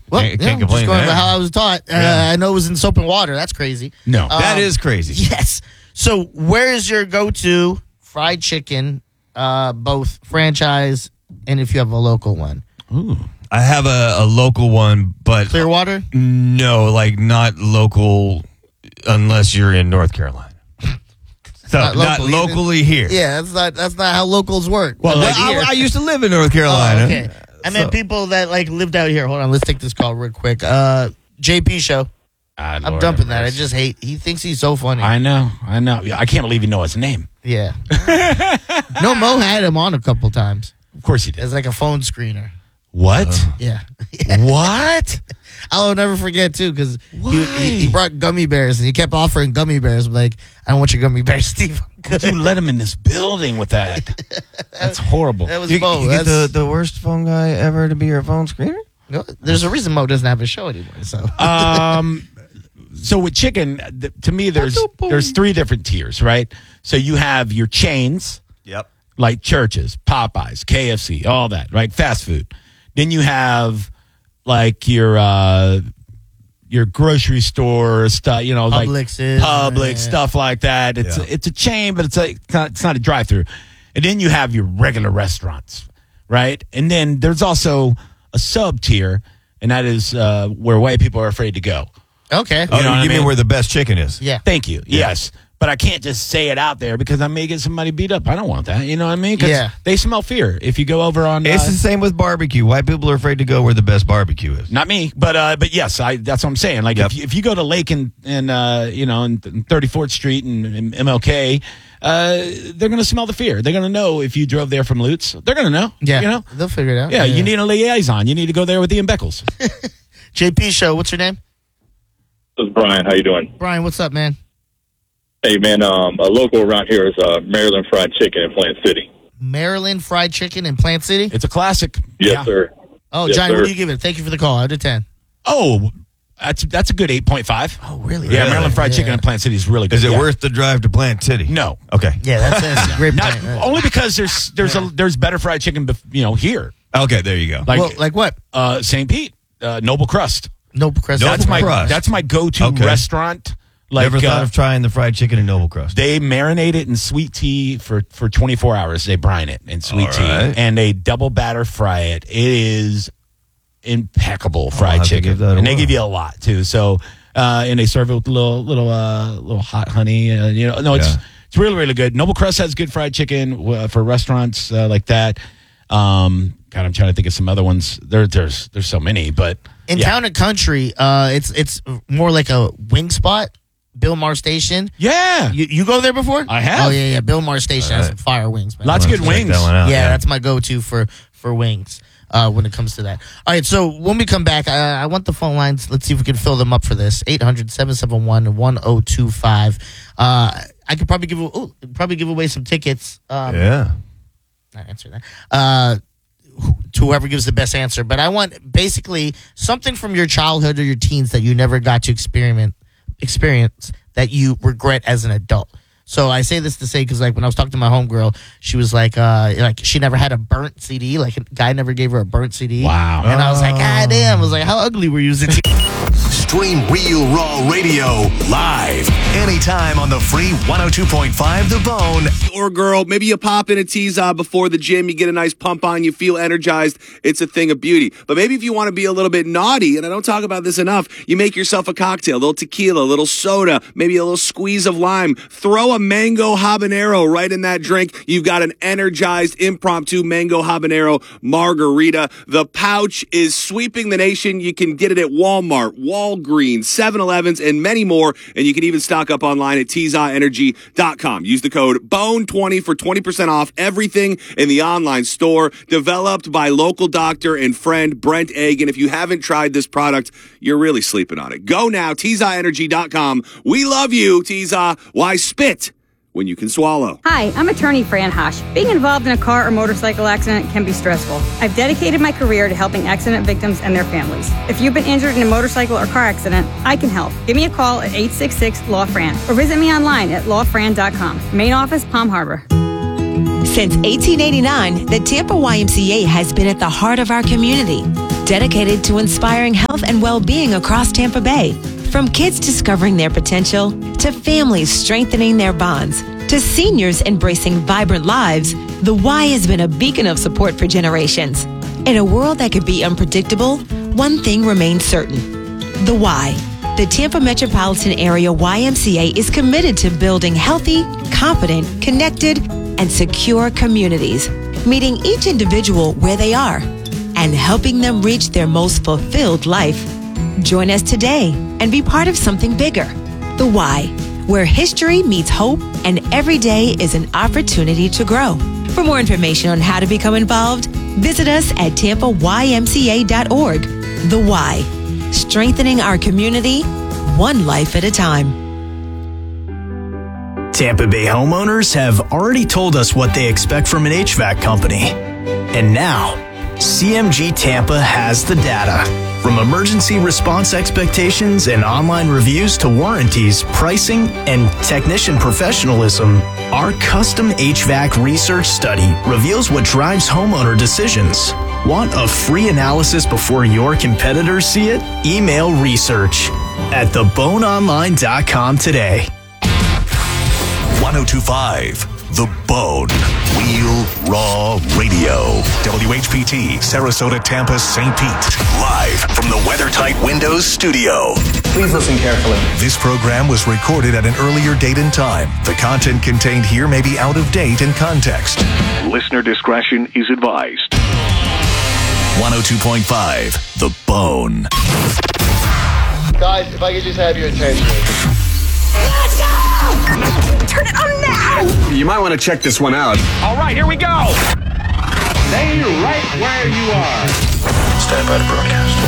Well, Can't complain. Just going by how I was taught. I know it was in soap and water. That's crazy. No. That is crazy. Yes. So where is your go-to fried chicken, both franchise and if you have a local one? Ooh. I have a local one, but Clearwater? No, like not local unless you're in North Carolina. So not locally here. Yeah, that's not how locals work. Well, I used to live in North Carolina. Oh, okay. I meant people that like lived out here. Hold on, let's take this call real quick. JP show. I'm dumping that. I just hate. He thinks he's so funny. I know. I can't believe you know his name. Yeah. No, Mo had him on a couple times. Of course he did. As like a phone screener. What? Yeah. What? I'll never forget too because he brought gummy bears and he kept offering gummy bears. I'm like, I don't want your gummy bears, Steve. Would you let him in this building with that? That's horrible. That was You Mo. get the worst phone guy ever to be your phone screener? No, there's a reason Mo doesn't have a show anymore. So, So with chicken, to me, there's three different tiers, right? So you have your chains, Yep. like Church's, Popeyes, KFC, all that, right? Fast food. Then you have like your grocery store stuff, Publix, Publix, stuff like that. It's a chain, but it's not a drive-through. And then you have your regular restaurants, right? And then there's also a sub tier, and that is where white people are afraid to go. okay. Oh, You know what I you mean mean? where the best chicken is? Yeah. Thank you. Yes. But I can't just say it out there because I may get somebody beat up. I don't want that. You know what I mean? 'Cause Yeah. they smell fear. If you go over on... It's the same with barbecue. White people are afraid to go where the best barbecue is. not me, but yes, that's what I'm saying. Like Yep. if you go to Lake and in 34th Street and MLK, they're going to smell the fear. They're going to know if you drove there from Lutz. They're going to know. Yeah. You know? They'll figure it out. Yeah, you need a liaison. You need to go there with Ian Beckles. JP show. What's your name? This is Brian. How you doing? Brian, what's up, man? Hey, man, a local around here is Maryland Fried Chicken in Plant City. Maryland Fried Chicken in Plant City? It's a classic. Yes, Yeah. sir. Oh, Yes, Johnny, what sir. do you give it? Thank you for the call. Out of 10. Oh, that's a good 8.5. Oh, really? Yeah, Maryland Fried Chicken in Plant City is really good. Is it Yeah. worth the drive to Plant City? No. Okay. Yeah, that's a great Not, point. only because there's better fried chicken, here. Okay, there you go. Like what? St. Pete, Noble Crust. Noble Crust. Noble Crust. That's my go-to Okay. restaurant. Like, Never thought of trying the fried chicken in Noble Crust. They marinate it in sweet tea for 24 hours. They brine it in sweet All tea, right. and they double batter fry it. It is impeccable fried have to chicken, give that a and they whirl. give you a lot too. So, and they serve it with a little hot honey. It's really really good. Noble Crust has good fried chicken for restaurants like that. God, I'm trying to think of some other ones. There's so many, but In Town and Country, it's more like a wing spot. Bill Maher Station. yeah, You go there before? I have. Oh, yeah. Bill Maher Station has All some fire wings, man. lots of Let's good check wings. that one out, Yeah, that's my go-to for wings when it comes to that. All right, so when we come back, I want the phone lines. Let's see if we can fill them up for this. 800-771-1025. I could probably give away some tickets. Yeah. Not answer that. To whoever gives the best answer. But I want basically something from your childhood or your teens that you never got to experience that you regret as an adult. So I say this to say because, like, when I was talking to my homegirl, she was like she never had a burnt CD. Like, a guy never gave her a burnt CD. Wow. And I was like, God damn. I was like, how ugly were you as a teen? Stream Real Raw Radio live anytime on the free 102.5 The Bone. Or girl, maybe you pop in a teaser before the gym, you get a nice pump on, you feel energized. It's a thing of beauty. But maybe if you want to be a little bit naughty, and I don't talk about this enough, you make yourself a cocktail, a little tequila, a little soda, maybe a little squeeze of lime. Throw a mango habanero right in that drink. You've got an energized impromptu mango habanero margarita. The pouch is sweeping the nation. You can get it at Walmart, Walgreens, 7-Elevens, and many more. And you can even stock up online at TZAEnergy.com. Use the code BONE20 for 20% off everything in the online store. Developed by local doctor and friend Brent Egg. And if you haven't tried this product, you're really sleeping on it. Go now, TZAEnergy.com. We love you, Tiza. Why spit when you can swallow? Hi, I'm attorney Fran Hosh. Being involved in a car or motorcycle accident can be stressful. I've dedicated my career to helping accident victims and their families. If you've been injured in a motorcycle or car accident, I can help. Give me a call at 866-LAW-FRAN or visit me online at lawfran.com. Main office, Palm Harbor. Since 1889, the Tampa YMCA has been at the heart of our community, dedicated to inspiring health and well-being across Tampa Bay. From kids discovering their potential, to families strengthening their bonds, to seniors embracing vibrant lives, the Y has been a beacon of support for generations. In a world that could be unpredictable, one thing remains certain. The Y. The Tampa Metropolitan Area YMCA is committed to building healthy, confident, connected, and secure communities, meeting each individual where they are and helping them reach their most fulfilled life. Join us today and be part of something bigger. The Y, where history meets hope and every day is an opportunity to grow. For more information on how to become involved, visit us at tampaymca.org. The Y, strengthening our community, one life at a time. Tampa Bay homeowners have already told us what they expect from an HVAC company. And now, CMG Tampa has the data. From emergency response expectations and online reviews to warranties, pricing, and technician professionalism, our custom HVAC research study reveals what drives homeowner decisions. Want a free analysis before your competitors see it? Email research at theboneonline.com today. 1025 The Bone. Real Raw Radio. WHPT, Sarasota, Tampa, St. Pete. Live from the WeatherTight Windows studio. Please listen carefully. This program was recorded at an earlier date and time. The content contained here may be out of date in context. Listener discretion is advised. 102.5 The Bone. Guys, if I could just have your attention. Let's go! Turn it on now! You might want to check this one out. All right, here we go! Stay right where you are. Stand by to broadcast.